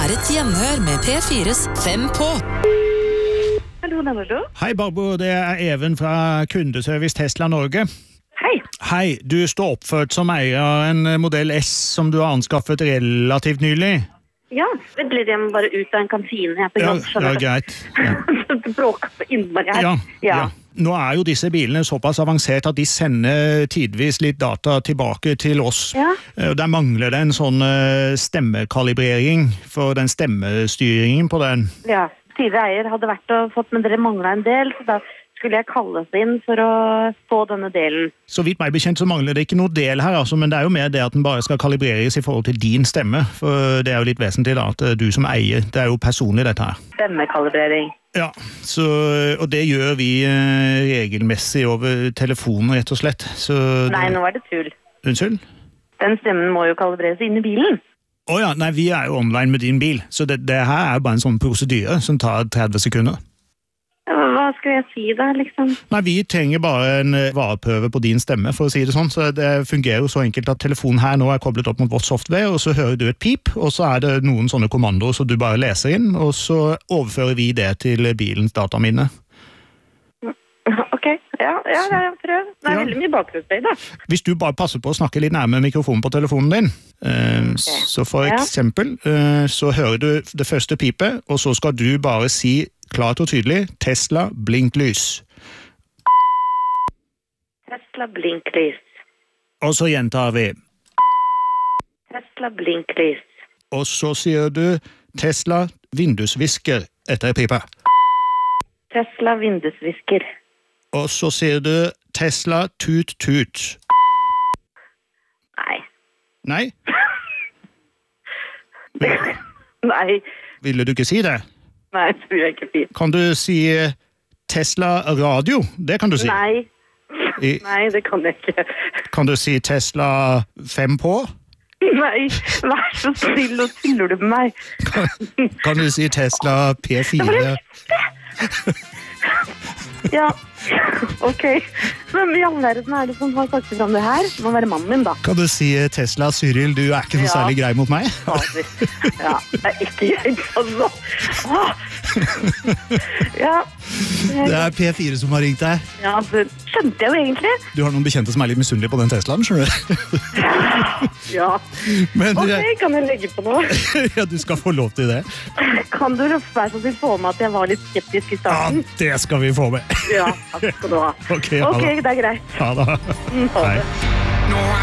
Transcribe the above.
et gjenhør med P4's 5 på. Hallo. Hei Barbro, det Even fra kundeservice Tesla Norge. Hei. Hei, du står oppført som eier av en Modell S som du har anskaffet relativt nylig. Ja, vent litt, jeg må bare ut av en kantine her på jobb. Ja, greit. Ja. Det bråker så innmari her. Ja. Nå jo disse bilene såpass avansert at de sender tidvis litt data tilbake til oss. Ja. Der mangler det en sånn stemmekalibrering for den stemmestyringen på den. Ja, tidligere eier hadde vært og fått, men dere manglet en del, så da skulle jeg kalles inn for å få denne delen. Så vidt meg bekjent så mangler det ikke noe del her, altså, men det jo mer det at den bare skal kalibreres i forhold til din stemme, for det jo litt vesentlig da, at du som eier, det jo personlig dette her. Stemmekalibrering. Ja, og det gjør vi regelmessig over telefonen, rett og slett. Så Nei, nå det tull. Unnskyld? Den stemmen må jo kalibreres inn i bilen. Åja, nei, vi jo online med din bil, så det her jo bare en sånn prosedyre som tar 30 sekunder. Hva skal jeg si da, liksom? Nei, vi trenger bare en vareprøve på din stemme, for å si det sånn, så det fungerer jo så enkelt at telefonen her nå koblet opp mot vårt software, og så hører du et pip, og så det noen sånne kommandoer som du bare leser inn, og så overfører vi det til bilens dataminne. Ok, ja, prøv. Det veldig mye bakgrunnsstøy da. Hvis du bare passer på å snakke litt nærmere mikrofonen på telefonen din, så for eksempel, så hører du det første pipet, og så skal du bare si klart og tydelig, Tesla blinklys. Tesla blinklys. Og så gjentar vi. Tesla blinklys. Og så sier du Tesla vindusvisker etter pipet. Tesla vindusvisker. Og så sier du Tesla tut-tut. Nei. Nei? Nei. Ville du ikke si det? Nei, det tror jeg ikke fint. Kan du si Tesla radio? Det kan du si. Nei. Nei, det kan jeg ikke. Kan du si Tesla 5 på? Nei, vær så snill og tuller du med meg. Kan du si Tesla P4? Ja, ok. Men i all verden det som har sagt fram det her? Det må være mannen min da. Kan du si Tesla Cyril, du ikke så særlig grei mot meg? Ja, det ikke greit altså. Ja. Det P4 som har ringt deg. Ja, det skjønte jeg jo egentlig. Du har noen bekjente som litt misunnelige på den Teslaen, skjønner du? Ja. Men, ok, kan jeg legge på noe? Ja, du skal få lov til det. Kan du være så til få med at jeg var litt skeptisk i starten? Ja, det skal vi få med. Ja, takk skal du ha. Ok, det greit. Ha det. Ha det. Hei.